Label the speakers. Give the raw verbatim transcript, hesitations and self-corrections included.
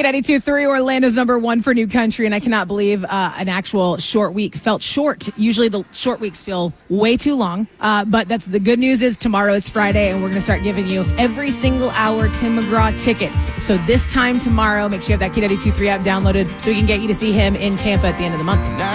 Speaker 1: K ninety-two point three, Orlando's number one for new country, and I cannot believe uh, an actual short week felt short. Usually the short weeks feel way too long, uh, but that's the good news is tomorrow is Friday, and we're going to start giving you every single hour Tim McGraw tickets. So this time tomorrow, make sure you have that K ninety-two point three app downloaded so we can get you to see him in Tampa at the end of the month.